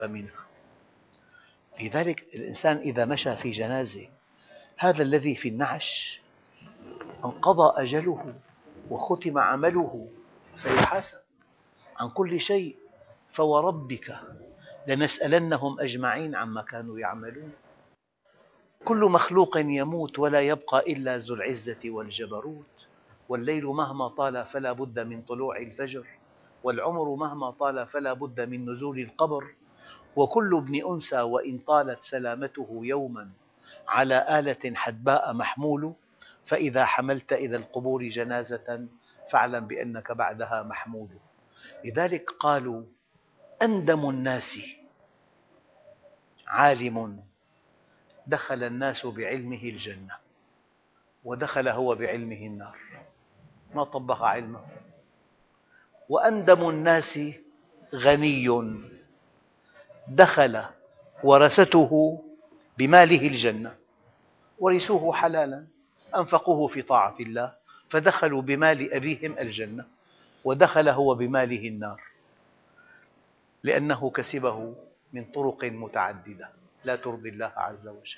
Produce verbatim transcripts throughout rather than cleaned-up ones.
منها. لذلك الإنسان إذا مشى في جنازة، هذا الذي في النعش انقضى أجله وختم عمله، سيحاسب عن كل شيء. فوربك لنسألنهم أجمعين عما كانوا يعملون. كل مخلوق يموت ولا يبقى إلا ذو العزة والجبروت. والليل مهما طال فلا بد من طلوع الفجر، والعمر مهما طال فلا بد من نزول القبر. وكل ابن أنثى وإن طالت سلامته يوما على آلة حدباء محمول. فإذا حملت إلى القبور جنازة فاعلم بأنك بعدها محمول. لذلك قالوا: أندم الناس عالم دخل الناس بعلمه الجنة، ودخل هو بعلمه النار، ما طبق علمه. وأندم الناس غني دخل ورثته بماله الجنة، ورثوه حلالا، أنفقوه في طاعة الله فدخلوا بمال أبيهم الجنة، ودخل هو بماله النار، لأنه كسبه من طرق متعددة لا ترضي الله عز وجل.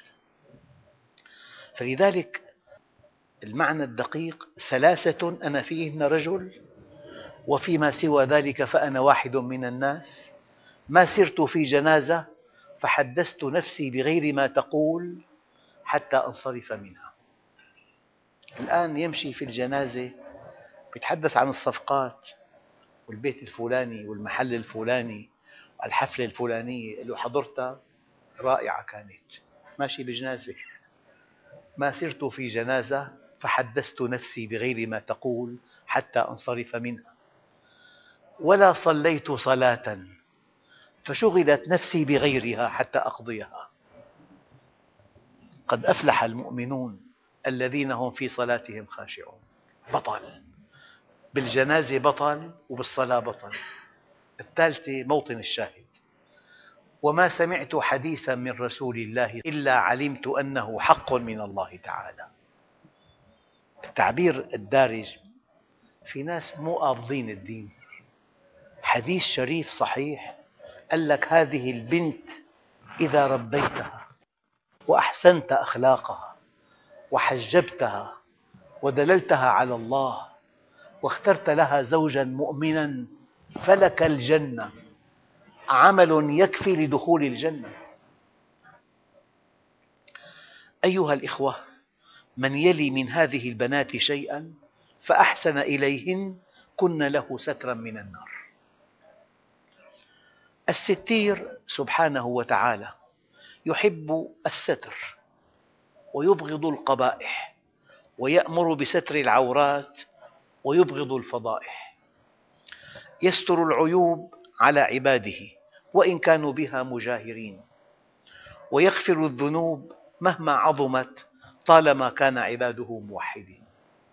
فلذلك المعنى الدقيق: ثلاثة أنا فيهن رجل، وفيما سوى ذلك فأنا واحد من الناس. ما سرت في جنازة فحدثت نفسي بغير ما تقول حتى أنصرف منها. الآن يمشي في الجنازة يتحدث عن الصفقات والبيت الفلاني والمحل الفلاني والحفلة الفلانية اللي حضرتها رائعة كانت، ماشي بجنازة. ما سرت في جنازة فحدثت نفسي بغير ما تقول حتى أنصرف منها. ولا صليت صلاة فشغلت نفسي بغيرها حتى أقضيها. قد أفلح المؤمنون الذين هم في صلاتهم خاشعون. بطل بالجنازة، بطل وبالصلاة بطل. الثالثة موطن الشاهد: وما سمعت حديثا من رسول الله إلا علمت أنه حق من الله تعالى. التعبير الدارج: في ناس مو قابضين الدين، حديث شريف صحيح قال لك هذه البنت إذا ربيتها وأحسنت أخلاقها وحجبتها ودللتها على الله واخترت لها زوجا مؤمنا فلك الجنة، عمل يكفي لدخول الجنة. أيها الإخوة، من يلي من هذه البنات شيئا فأحسن إليهن كن له سترا من النار. الستير سبحانه وتعالى يحب الستر ويبغض القبائح، ويأمر بستر العورات ويبغض الفضائح. يستر العيوب على عباده وإن كانوا بها مجاهرين، ويغفر الذنوب مهما عظمت طالما كان عباده موحدين.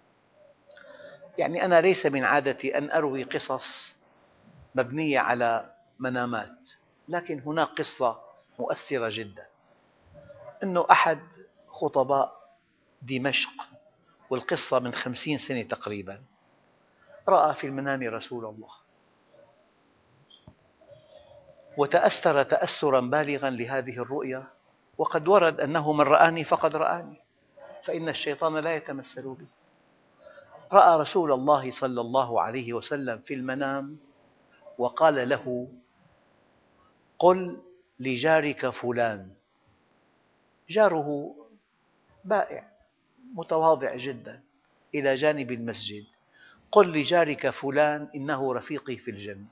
يعني أنا ليس من عادتي أن أروي قصص مبنية على منامات، لكن هناك قصة مؤثرة جدا. أنه أحد خطباء دمشق، والقصة من خمسين سنة تقريبا، رأى في المنام رسول الله وتأثر تأثرا بالغا لهذه الرؤيا. وقد ورد أنه من رآني فقد رآني، فإن الشيطان لا يتمثل بي. رأى رسول الله صلى الله عليه وسلم في المنام وقال له: قل لجارك فلان، جاره بائع متواضع جدا إلى جانب المسجد، قل لجارك فلان إنه رفيقي في الجنة.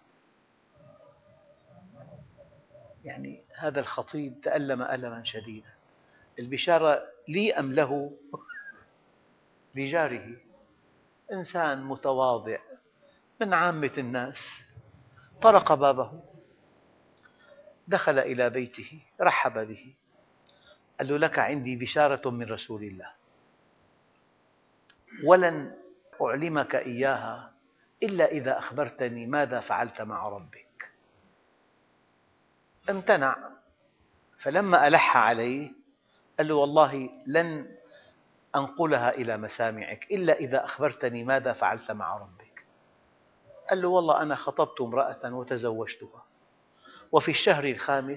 يعني هذا الخطيب تألم ألما شديدا. البشارة لي أم له؟ لجاره، إنسان متواضع من عامة الناس. طرق بابه، دخل إلى بيته، رحب به، قال له: لك عندي بشارة من رسول الله، ولن أعلمك إياها إلا إذا أخبرتني ماذا فعلت مع ربك. امتنع، فلما ألح عليه قال له: والله لن أنقلها إلى مسامعك إلا إذا أخبرتني ماذا فعلت مع ربك. قال له: والله أنا خطبت امرأة وتزوجتها، وفي الشهر الخامس